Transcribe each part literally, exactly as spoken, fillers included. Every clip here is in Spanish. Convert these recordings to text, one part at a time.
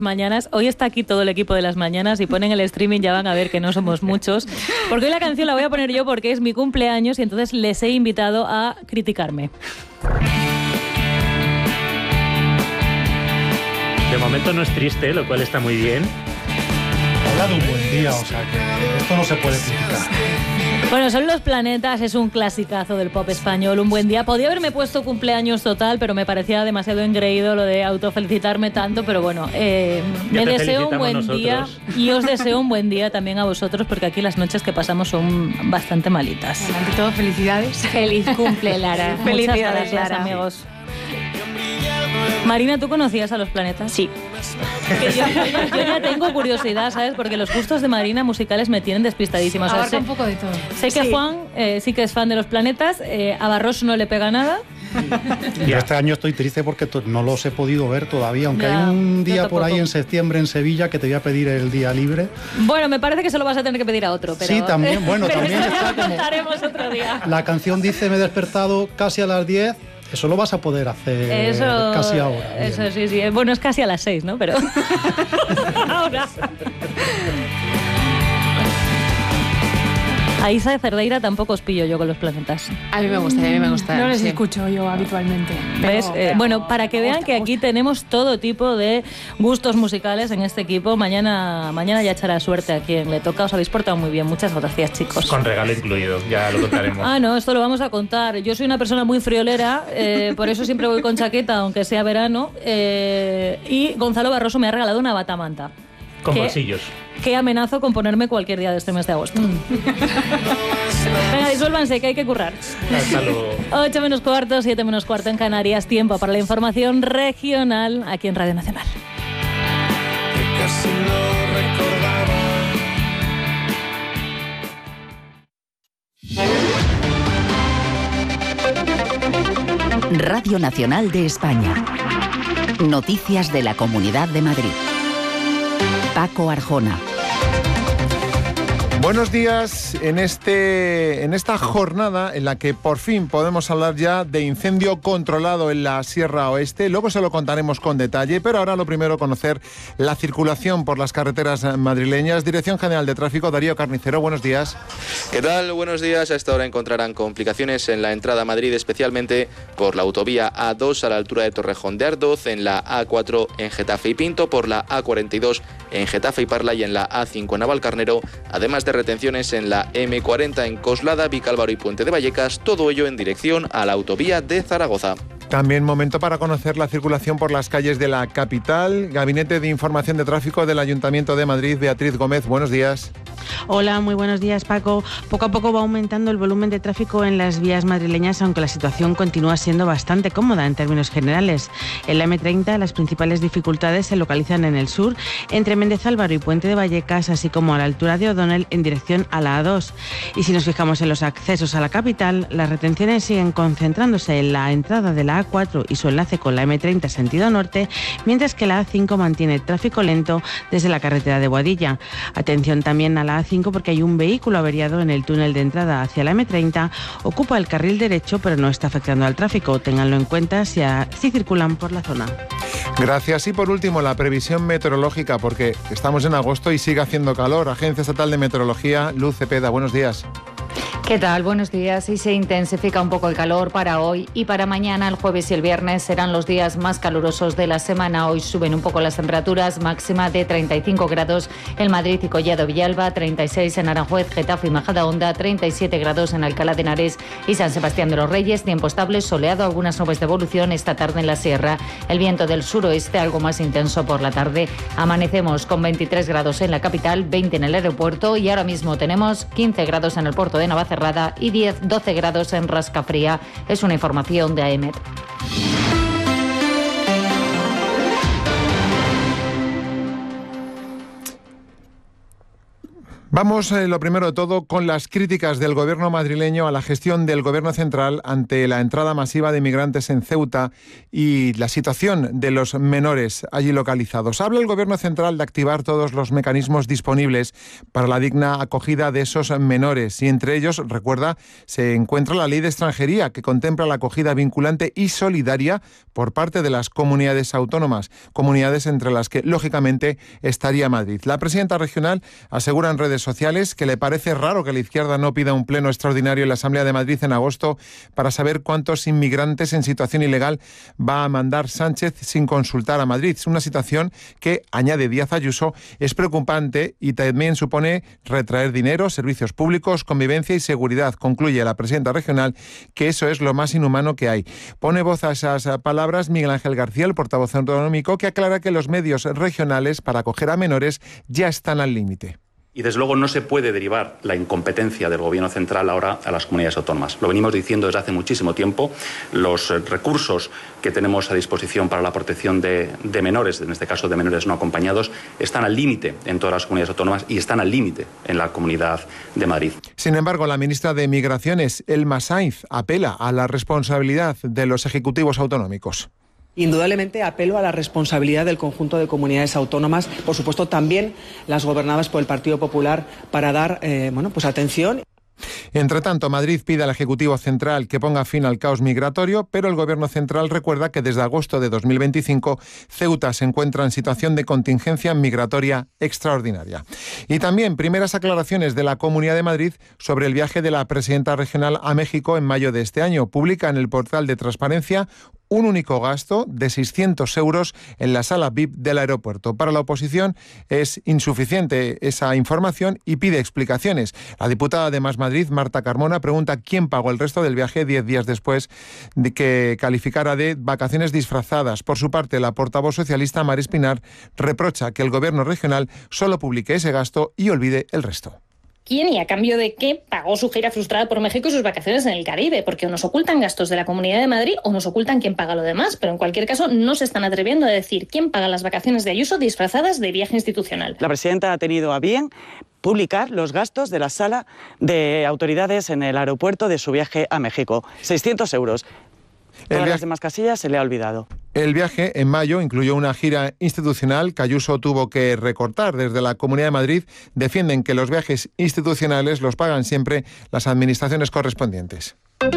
Mañanas. Hoy está aquí todo el equipo de las mañanas y ponen el streaming, ya van a ver que no somos muchos, porque hoy la canción la voy a poner yo porque es mi cumpleaños y entonces les he invitado a criticarme. De momento no es triste, lo cual está muy bien. Habla de un buen día, o sea que esto no se puede criticar. Bueno, son Los Planetas, es un clasicazo del pop español, un buen día. Podía haberme puesto cumpleaños total, pero me parecía demasiado engreído lo de autofelicitarme tanto, pero bueno, eh, me deseo un buen nosotros. día y os deseo un buen día también a vosotros, porque aquí las noches que pasamos son bastante malitas. Bueno, ante todo, felicidades. Feliz cumple, Lara. Muchas gracias, Lara. Amigos. Marina, ¿tú conocías a Los Planetas? Sí. Que yo, yo, ya, yo ya tengo curiosidad, ¿sabes? Porque los gustos de Marina musicales me tienen despistadísima. O sea, Abarca sé, un poco de todo. Sé que sí. Juan eh, sí que es fan de Los Planetas, eh, a Barroso no le pega nada. Yo este año estoy triste porque no los he podido ver todavía, aunque ya, hay un día por ahí tampoco. en septiembre en Sevilla que te voy a pedir el día libre. Bueno, me parece que se lo vas a tener que pedir a otro, pero... Sí, también, bueno, pero también eso está ya como... contaremos otro día. La canción dice, me he despertado casi a las diez, eso lo vas a poder hacer eso, casi ahora. Bien. Eso sí, sí, bueno, es casi a las seis, ¿no? Pero... ahora... A Isa de Cerdeira tampoco os pillo yo con Los Planetas. A mí me gusta, a mí me gusta. No les sí. escucho yo habitualmente. ¿Ves? Pero, Eh, pero, bueno, para que vean gusta, que aquí gusta. tenemos todo tipo de gustos musicales en este equipo. Mañana, mañana ya echará suerte a quien le toca. Os habéis portado muy bien. Muchas gracias, chicos. Con regalo incluido, ya lo contaremos. Ah, no, esto lo vamos a contar. Yo soy una persona muy friolera, eh, por eso siempre voy con chaqueta, aunque sea verano. Eh, y Gonzalo Barroso me ha regalado una batamanta. Con ¿Qué? bolsillos. Que amenazo con ponerme cualquier día de este mes de agosto. Mm. Venga, disuélvanse, que hay que currar. Hasta luego. ocho menos cuarto, siete menos cuarto en Canarias. Tiempo para la información regional aquí en Radio Nacional. Que casi no recordaba. Radio Nacional de España. Noticias de la Comunidad de Madrid. Paco Arjona. Buenos días en, este, en esta jornada en la que por fin podemos hablar ya de incendio controlado en la Sierra Oeste. Luego se lo contaremos con detalle, pero ahora lo primero conocer la circulación por las carreteras madrileñas. Dirección General de Tráfico, Darío Carnicero, buenos días. ¿Qué tal? Buenos días. A esta hora encontrarán complicaciones en la entrada a Madrid, especialmente por la autovía A dos a la altura de Torrejón de Ardoz, en la A cuatro en Getafe y Pinto, por la A cuarenta y dos en Getafe y Parla y en la A cinco en Navalcarnero, además de retenciones en la eme cuarenta en Coslada, Vicálvaro y Puente de Vallecas, todo ello en dirección a la autovía de Zaragoza. También momento para conocer la circulación por las calles de la capital. Gabinete de Información de Tráfico del Ayuntamiento de Madrid, Beatriz Gómez, buenos días. Hola, muy buenos días, Paco. Poco a poco va aumentando el volumen de tráfico en las vías madrileñas, aunque la situación continúa siendo bastante cómoda en términos generales. En la eme treinta, las principales dificultades se localizan en el sur, entre Méndez Álvaro y Puente de Vallecas, así como a la altura de O'Donnell en dirección a la A dos. Y si nos fijamos en los accesos a la capital, las retenciones siguen concentrándose en la entrada de la A cuatro y su enlace con la eme treinta sentido norte, mientras que la A cinco mantiene tráfico lento desde la carretera de Boadilla. Atención también a la A cinco porque hay un vehículo averiado en el túnel de entrada hacia la eme treinta, ocupa el carril derecho pero no está afectando al tráfico. Ténganlo en cuenta si, a, si circulan por la zona. Gracias. Y por último, la previsión meteorológica, porque estamos en agosto y sigue haciendo calor. Agencia Estatal de Meteorología, Luz Cepeda, buenos días. ¿Qué tal? Buenos días. Y se intensifica un poco el calor para hoy y para mañana. El jueves y el viernes serán los días más calurosos de la semana. Hoy suben un poco las temperaturas, máxima de treinta y cinco grados en Madrid y Collado Villalba, treinta y seis en Aranjuez, Getafe y Majadahonda, treinta y siete grados en Alcalá de Henares y San Sebastián de los Reyes. Tiempo estable, soleado, algunas nubes de evolución esta tarde en la sierra. El viento del suroeste algo más intenso por la tarde. Amanecemos con veintitrés grados en la capital, veinte en el aeropuerto y ahora mismo tenemos quince grados en el puerto de Navacerrada y diez doce grados en Rascafría. Es una información de A E M E T. Vamos, eh, lo primero de todo, con las críticas del gobierno madrileño a la gestión del gobierno central ante la entrada masiva de inmigrantes en Ceuta y la situación de los menores allí localizados. Habla el gobierno central de activar todos los mecanismos disponibles para la digna acogida de esos menores y entre ellos, recuerda, se encuentra la ley de extranjería que contempla la acogida vinculante y solidaria por parte de las comunidades autónomas, comunidades entre las que, lógicamente, estaría Madrid. La presidenta regional asegura en redes sociales que le parece raro que la izquierda no pida un pleno extraordinario en la Asamblea de Madrid en agosto para saber cuántos inmigrantes en situación ilegal va a mandar Sánchez sin consultar a Madrid. Es una situación que, añade Díaz Ayuso, es preocupante y también supone retraer dinero, servicios públicos, convivencia y seguridad. Concluye la presidenta regional que eso es lo más inhumano que hay. Pone voz a esas palabras Miguel Ángel García, el portavoz autonómico, que aclara que los medios regionales para acoger a menores ya están al límite. Y desde luego no se puede derivar la incompetencia del Gobierno central ahora a las comunidades autónomas. Lo venimos diciendo desde hace muchísimo tiempo. Los recursos que tenemos a disposición para la protección de, de menores, en este caso de menores no acompañados, están al límite en todas las comunidades autónomas y están al límite en la Comunidad de Madrid. Sin embargo, la ministra de Migraciones, Elma Sainz, apela a la responsabilidad de los ejecutivos autonómicos. Indudablemente apelo a la responsabilidad del conjunto de comunidades autónomas, por supuesto también las gobernadas por el Partido Popular, para dar eh, bueno, pues atención. Entre tanto, Madrid pide al Ejecutivo Central que ponga fin al caos migratorio, pero el Gobierno Central recuerda que desde agosto de dos mil veinticinco Ceuta se encuentra en situación de contingencia migratoria extraordinaria. Y también primeras aclaraciones de la Comunidad de Madrid sobre el viaje de la presidenta regional a México en mayo de este año. Publica en el portal de Transparencia un único gasto de seiscientos euros en la sala V I P del aeropuerto. Para la oposición es insuficiente esa información y pide explicaciones. La diputada de Más Madrid, Marta Carmona, pregunta quién pagó el resto del viaje diez días después de que calificara de vacaciones disfrazadas. Por su parte, la portavoz socialista, Mar Espinar, reprocha que el gobierno regional solo publique ese gasto y olvide el resto. ¿Quién y a cambio de qué pagó su gira frustrada por México y sus vacaciones en el Caribe? Porque o nos ocultan gastos de la Comunidad de Madrid o nos ocultan quién paga lo demás. Pero en cualquier caso no se están atreviendo a decir quién paga las vacaciones de Ayuso disfrazadas de viaje institucional. La presidenta ha tenido a bien publicar los gastos de la sala de autoridades en el aeropuerto de su viaje a México. seiscientos euros. Todas las demás casillas se le ha olvidado. El viaje en mayo incluyó una gira institucional que Ayuso tuvo que recortar. Desde la Comunidad de Madrid defienden que los viajes institucionales los pagan siempre las administraciones correspondientes.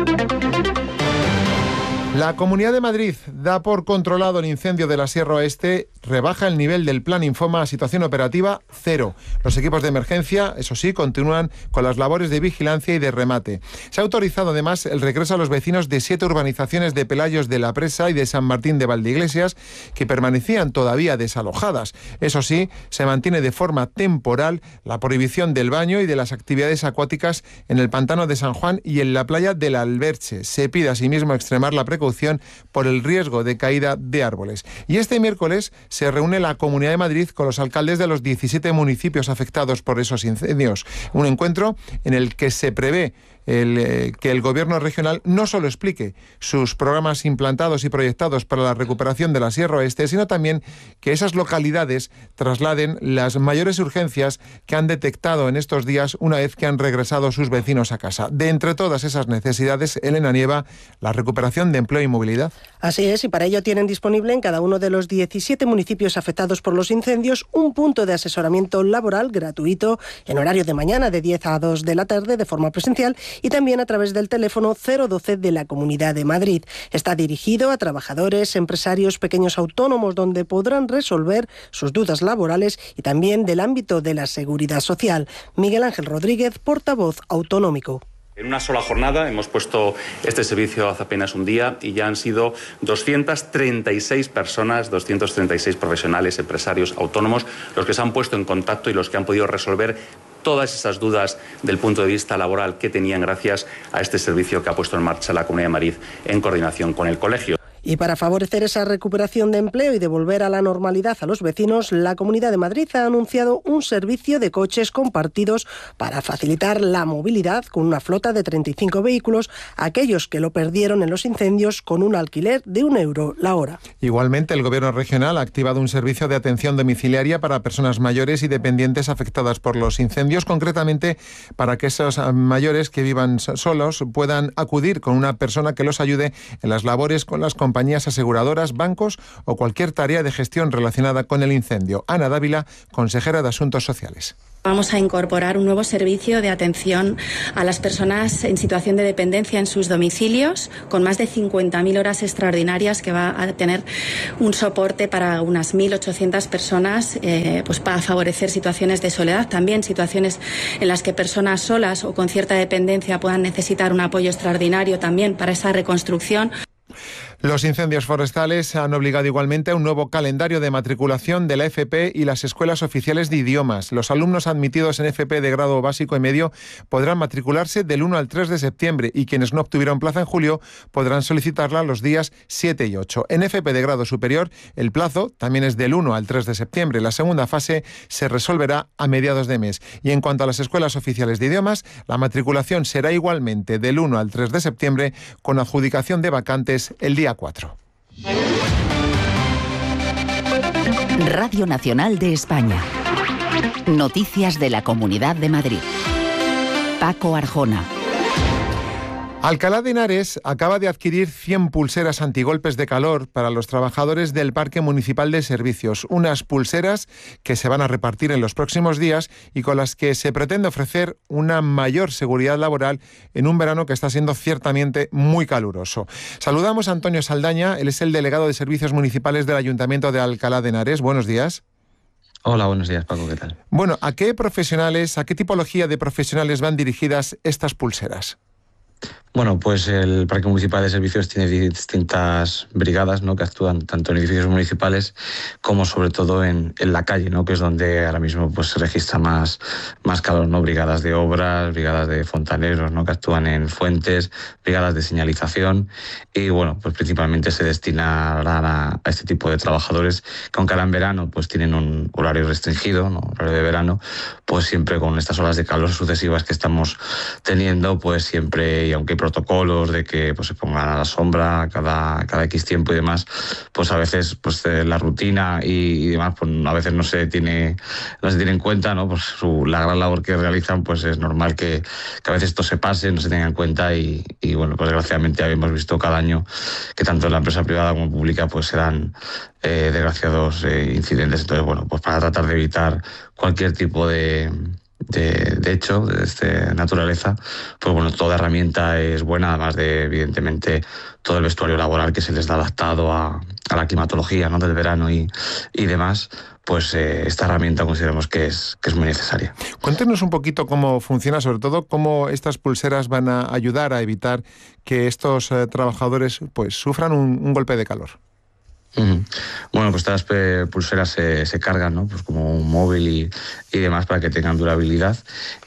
La Comunidad de Madrid da por controlado el incendio de la Sierra Oeste, rebaja el nivel del plan Infoma a situación operativa cero. Los equipos de emergencia, eso sí, continúan con las labores de vigilancia y de remate. Se ha autorizado además el regreso a los vecinos de siete urbanizaciones de Pelayos de la Presa y de San Martín de Valdeiglesias que permanecían todavía desalojadas. Eso sí, se mantiene de forma temporal la prohibición del baño y de las actividades acuáticas en el pantano de San Juan y en la playa del Alberche. Se pide asimismo extremar la precaución por el riesgo de caída de árboles. Y este miércoles se reúne la Comunidad de Madrid con los alcaldes de los diecisiete municipios afectados por esos incendios. Un encuentro en el que se prevé El, eh, que el gobierno regional no solo explique sus programas implantados y proyectados para la recuperación de la Sierra Oeste, sino también que esas localidades trasladen las mayores urgencias que han detectado en estos días una vez que han regresado sus vecinos a casa. De entre todas esas necesidades, Elena Nieva, la recuperación de empleo y movilidad. Así es, y para ello tienen disponible en cada uno de los diecisiete municipios afectados por los incendios un punto de asesoramiento laboral gratuito en horario de mañana de diez a dos de la tarde de forma presencial y también a través del teléfono cero doce de la Comunidad de Madrid. Está dirigido a trabajadores, empresarios, pequeños autónomos, donde podrán resolver sus dudas laborales y también del ámbito de la seguridad social. Miguel Ángel Rodríguez, portavoz autonómico. En una sola jornada hemos puesto este servicio hace apenas un día y ya han sido doscientas treinta y seis personas, doscientos treinta y seis profesionales, empresarios, autónomos, los que se han puesto en contacto y los que han podido resolver todas esas dudas del punto de vista laboral que tenían gracias a este servicio que ha puesto en marcha la Comunidad de Madrid en coordinación con el colegio. Y para favorecer esa recuperación de empleo y devolver a la normalidad a los vecinos, la Comunidad de Madrid ha anunciado un servicio de coches compartidos para facilitar la movilidad con una flota de treinta y cinco vehículos a aquellos que lo perdieron en los incendios con un alquiler de un euro la hora. Igualmente, el Gobierno regional ha activado un servicio de atención domiciliaria para personas mayores y dependientes afectadas por los incendios, concretamente para que esos mayores que vivan solos puedan acudir con una persona que los ayude en las labores con las compañías aseguradoras, bancos o cualquier tarea de gestión relacionada con el incendio. Ana Dávila, consejera de Asuntos Sociales. Vamos a incorporar un nuevo servicio de atención a las personas en situación de dependencia en sus domicilios, con más de cincuenta mil horas extraordinarias, que va a tener un soporte para unas mil ochocientas personas, eh, pues para favorecer situaciones de soledad, también situaciones en las que personas solas o con cierta dependencia puedan necesitar un apoyo extraordinario también para esa reconstrucción. Los incendios forestales han obligado igualmente a un nuevo calendario de matriculación de la F P y las escuelas oficiales de idiomas. Los alumnos admitidos en F P de grado básico y medio podrán matricularse del uno al tres de septiembre y quienes no obtuvieron plaza en julio podrán solicitarla los días siete y ocho. En F P de grado superior, el plazo también es del uno al tres de septiembre. La segunda fase se resolverá a mediados de mes. Y en cuanto a las escuelas oficiales de idiomas, la matriculación será igualmente del uno al tres de septiembre con adjudicación de vacantes el día cuatro. Radio Nacional de España. Noticias de la Comunidad de Madrid. Paco Arjona. Alcalá de Henares acaba de adquirir cien pulseras antigolpes de calor para los trabajadores del Parque Municipal de Servicios. Unas pulseras que se van a repartir en los próximos días y con las que se pretende ofrecer una mayor seguridad laboral en un verano que está siendo ciertamente muy caluroso. Saludamos a Antonio Saldaña, él es el delegado de Servicios Municipales del Ayuntamiento de Alcalá de Henares. Buenos días. Hola, buenos días, Paco, ¿qué tal? Bueno, ¿a qué profesionales, a qué tipología de profesionales van dirigidas estas pulseras? Bueno, pues el Parque Municipal de Servicios tiene distintas brigadas, ¿no?, que actúan tanto en edificios municipales como sobre todo en, en la calle, ¿no?, que es donde ahora mismo pues se registra más, más calor, ¿no? Brigadas de obras, brigadas de fontaneros, ¿no?, que actúan en fuentes, brigadas de señalización y bueno, pues principalmente se destinarán a, a este tipo de trabajadores que aunque ahora en verano pues tienen un horario restringido, ¿no?, horario de verano, pues siempre con estas olas de calor sucesivas que estamos teniendo, pues siempre, y aunque hay protocolos de que pues, se pongan a la sombra cada, cada X tiempo y demás, pues a veces pues eh, la rutina y, y demás pues a veces no se tiene no se tiene en cuenta, ¿no? Pues su, la gran labor que realizan, pues es normal que, que a veces esto se pase, no se tenga en cuenta y, y bueno, pues desgraciadamente habíamos visto cada año que tanto en la empresa privada como pública pues serán eh, desgraciados eh, incidentes. Entonces, bueno, pues para tratar de evitar cualquier tipo de De, de hecho, de esta naturaleza, pues bueno, toda herramienta es buena, además de, evidentemente, todo el vestuario laboral que se les da adaptado a, a la climatología, ¿no?, del verano y, y demás, pues eh, esta herramienta consideramos que es, que es muy necesaria. Cuéntenos un poquito cómo funciona, sobre todo cómo estas pulseras van a ayudar a evitar que estos eh, trabajadores pues sufran un, un golpe de calor. Uh-huh. Bueno, pues estas pulseras se, se cargan, ¿no?, pues como un móvil y, y demás para que tengan durabilidad.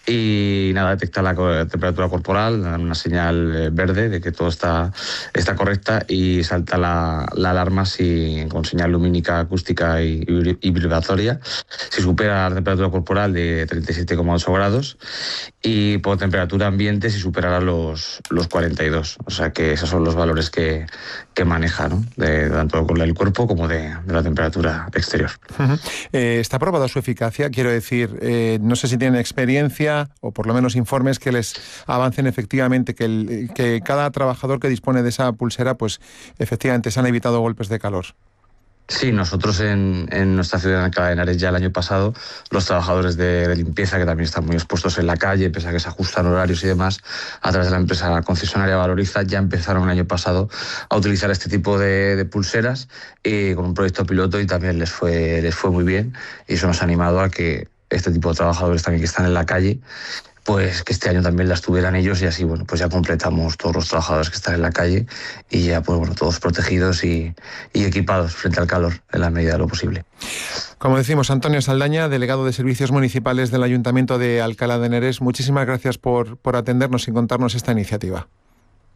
Y nada, detecta la temperatura corporal, dan una señal verde de que todo está, está correcta y salta la, la alarma si, con señal lumínica, acústica y, y vibratoria. Si supera la temperatura corporal de treinta y siete coma ocho grados y por temperatura ambiente si superara los, los cuarenta y dos. O sea que esos son los valores que, que maneja, ¿no?, de, tanto con el cuerpo como de, de la temperatura exterior. Uh-huh. Eh, ¿Está probada su eficacia? Quiero decir, eh, no sé si tienen experiencia o por lo menos informes que les avancen efectivamente que, el, que cada trabajador que dispone de esa pulsera, pues efectivamente se han evitado golpes de calor. Sí, nosotros en, en nuestra ciudad de Alcalá de Henares ya el año pasado, los trabajadores de, de limpieza, que también están muy expuestos en la calle, pese a que se ajustan horarios y demás, a través de la empresa concesionaria Valoriza, ya empezaron el año pasado a utilizar este tipo de, de pulseras y con un proyecto piloto y también les fue, les fue muy bien y eso nos ha animado a que este tipo de trabajadores también que están en la calle, pues que este año también las tuvieran ellos y así, bueno, pues ya completamos todos los trabajadores que están en la calle y ya, pues bueno, todos protegidos y, y equipados frente al calor en la medida de lo posible. Como decimos, Antonio Saldaña, delegado de Servicios Municipales del Ayuntamiento de Alcalá de Henares, muchísimas gracias por, por atendernos y contarnos esta iniciativa.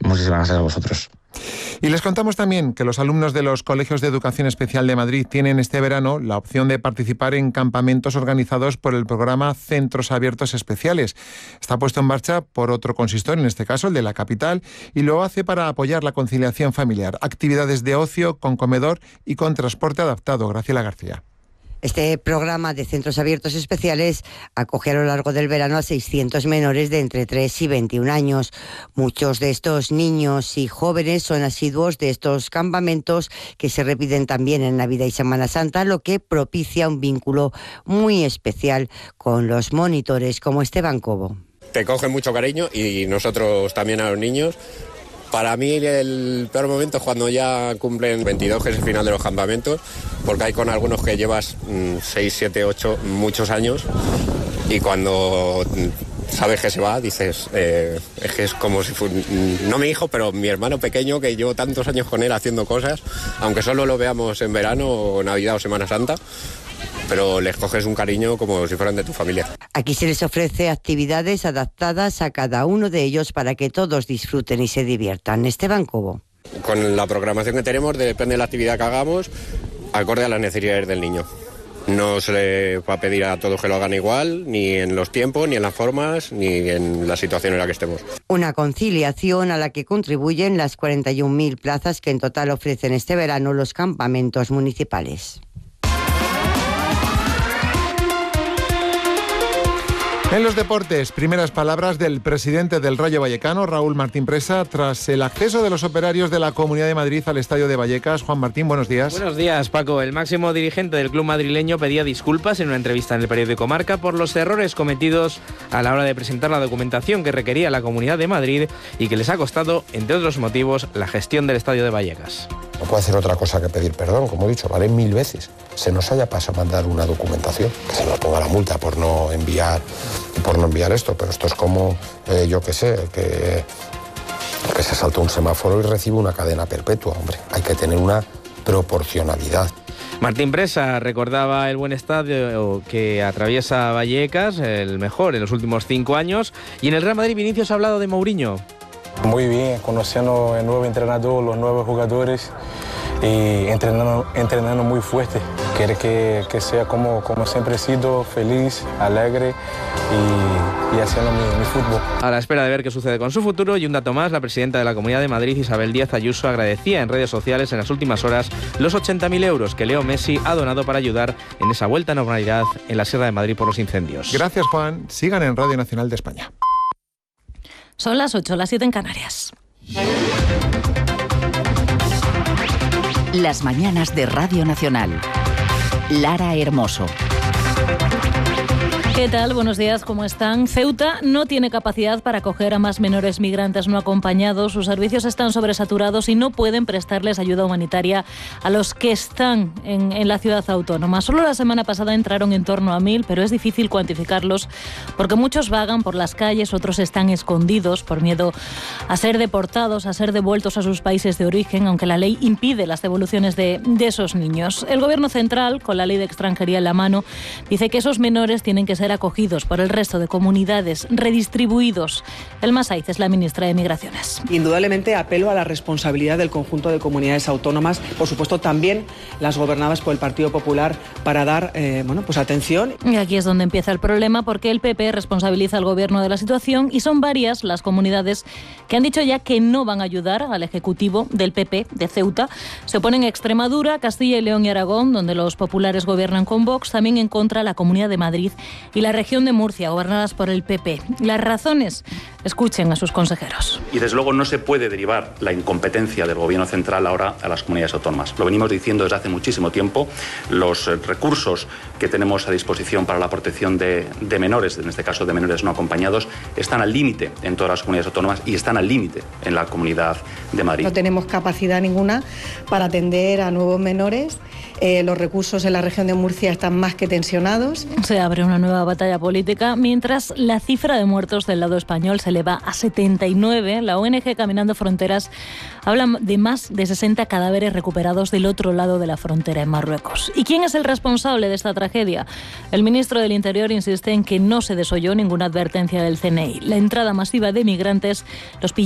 Muchísimas gracias a vosotros. Y les contamos también que los alumnos de los Colegios de Educación Especial de Madrid tienen este verano la opción de participar en campamentos organizados por el programa Centros Abiertos Especiales. Está puesto en marcha por otro consistor, en este caso el de la capital, y lo hace para apoyar la conciliación familiar. Actividades de ocio, con comedor y con transporte adaptado. Graciela García. Este programa de centros abiertos especiales acoge a lo largo del verano a seiscientos menores de entre tres y veintiún años. Muchos de estos niños y jóvenes son asiduos de estos campamentos que se repiten también en Navidad y Semana Santa, lo que propicia un vínculo muy especial con los monitores como Esteban Cobo. Te cogen mucho cariño y nosotros también a los niños. Para mí el peor momento es cuando ya cumplen veintidós, que es el final de los campamentos, porque hay con algunos que llevas seis, siete, ocho, muchos años, y cuando sabes que se va, dices, eh, es que es como si fuera, no mi hijo, pero mi hermano pequeño, que llevo tantos años con él haciendo cosas, aunque solo lo veamos en verano, o Navidad o Semana Santa, pero les coges un cariño como si fueran de tu familia. Aquí se les ofrece actividades adaptadas a cada uno de ellos para que todos disfruten y se diviertan. Esteban Cobo. Con la programación que tenemos, depende de la actividad que hagamos, acorde a las necesidades del niño. No se le va a pedir a todos que lo hagan igual, ni en los tiempos, ni en las formas, ni en la situación en la que estemos. Una conciliación a la que contribuyen las cuarenta y un mil plazas que en total ofrecen este verano los campamentos municipales. En los deportes, primeras palabras del presidente del Rayo Vallecano, Raúl Martín Presa, tras el acceso de los operarios de la Comunidad de Madrid al Estadio de Vallecas. Juan Martín, buenos días. Buenos días, Paco. El máximo dirigente del club madrileño pedía disculpas en una entrevista en el periódico Marca por los errores cometidos a la hora de presentar la documentación que requería la Comunidad de Madrid y que les ha costado, entre otros motivos, la gestión del Estadio de Vallecas. No puede hacer otra cosa que pedir perdón, como he dicho, vale mil veces. Se nos haya pasado mandar una documentación, que se nos ponga la multa por no enviar, por no enviar esto, pero esto es como, eh, yo qué sé, que, que se salta un semáforo y recibe una cadena perpetua, hombre. Hay que tener una proporcionalidad. Martín Presa recordaba el buen estadio que atraviesa Vallecas, el mejor en los últimos cinco años, y en el Real Madrid Vinicius ha hablado de Mourinho. Muy bien, conociendo el nuevo entrenador, los nuevos jugadores y entrenando, entrenando muy fuerte. Quiere que, que sea como, como siempre he sido, feliz, alegre y, y haciendo mi, mi fútbol. A la espera de ver qué sucede con su futuro, y un dato más, la presidenta de la Comunidad de Madrid, Isabel Díaz Ayuso, agradecía en redes sociales en las últimas horas los ochenta mil euros que Leo Messi ha donado para ayudar en esa vuelta a normalidad en la Sierra de Madrid por los incendios. Gracias, Juan. Sigan en Radio Nacional de España. Son las ocho, las siete en Canarias. Las mañanas de Radio Nacional. Lara Hermoso. ¿Qué tal? Buenos días, ¿cómo están? Ceuta no tiene capacidad para acoger a más menores migrantes no acompañados. Sus servicios están sobresaturados y no pueden prestarles ayuda humanitaria a los que están en, en la ciudad autónoma. Solo la semana pasada entraron en torno a mil, pero es difícil cuantificarlos porque muchos vagan por las calles, otros están escondidos por miedo a ser deportados, a ser devueltos a sus países de origen, aunque la ley impide las devoluciones de, de esos niños. El Gobierno central, con la ley de extranjería en la mano, dice que esos menores tienen que ser acogidos por el resto de comunidades, redistribuidos. Elma Saiz es la ministra de Migraciones. Indudablemente apelo a la responsabilidad del conjunto de comunidades autónomas, por supuesto también las gobernadas por el Partido Popular, para dar eh, bueno, pues atención. Y aquí es donde empieza el problema, porque el P P responsabiliza al Gobierno de la situación y son varias las comunidades que han dicho ya que no van a ayudar al Ejecutivo del P P de Ceuta. Se oponen Extremadura, Castilla y León y Aragón, donde los populares gobiernan con Vox, también en contra la Comunidad de Madrid y la región de Murcia, gobernadas por el P P. Las razones, escuchen a sus consejeros. Y desde luego no se puede derivar la incompetencia del Gobierno central ahora a las comunidades autónomas. Lo venimos diciendo desde hace muchísimo tiempo. Los recursos que tenemos a disposición para la protección de, de menores, en este caso de menores no acompañados, están al límite en todas las comunidades autónomas y están al límite en la Comunidad de Madrid. No tenemos capacidad ninguna para atender a nuevos menores. Eh, los recursos en la región de Murcia están más que tensionados. Se abre una nueva batalla política, mientras la cifra de muertos del lado español se eleva a setenta y nueve. La O N G Caminando Fronteras habla de más de sesenta cadáveres recuperados del otro lado de la frontera, en Marruecos. ¿Y quién es el responsable de esta tragedia? El ministro del Interior insiste en que no se desoyó ninguna advertencia del C N I. La entrada masiva de migrantes los pilló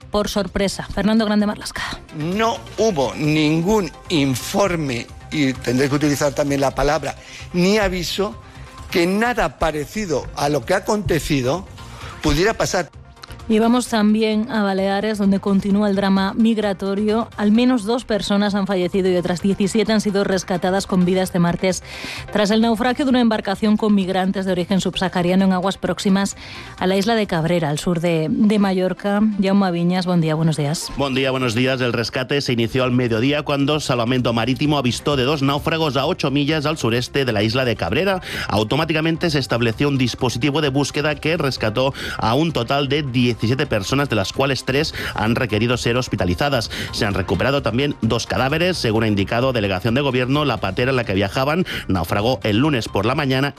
por sorpresa. Fernando Grande Marlasca. No hubo ningún informe, y tendré que utilizar también la palabra, ni aviso, que nada parecido a lo que ha acontecido pudiera pasar. Y vamos también a Baleares, donde continúa el drama migratorio. Al menos dos personas han fallecido y otras diecisiete han sido rescatadas con vida este martes tras el naufragio de una embarcación con migrantes de origen subsahariano en aguas próximas a la isla de Cabrera, al sur de, de Mallorca. Jaume Viñas, buen día, buenos días. Buen día, buenos días. El rescate se inició al mediodía cuando Salvamento Marítimo avistó de dos náufragos a ocho millas al sureste de la isla de Cabrera. Automáticamente se estableció un dispositivo de búsqueda que rescató a un total de diecisiete personas, de las cuales tres han requerido ser hospitalizadas. Se han recuperado también dos cadáveres. Según ha indicado Delegación de Gobierno, la patera en la que viajaban naufragó el lunes por la mañana